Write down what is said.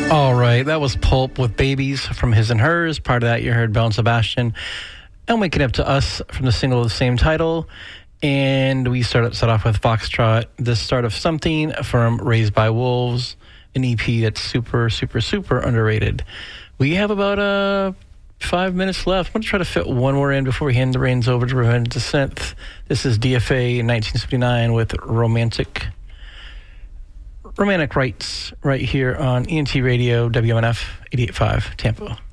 All right, that was Pulp with Babies from His and Hers. Part of that, you heard Belle and Sebastian. And Waking Up to Us from the single of the same title. And we start off with Foxtrot, the start of something from Raised by Wolves, an EP that's super, super, super underrated. We have about 5 minutes left. I'm going to try to fit one more in before we hand the reins over to Revenge of the Synth. This is DFA 1979 with Romantic Rights right here on ENT Radio, WMNF 88.5 Tampa.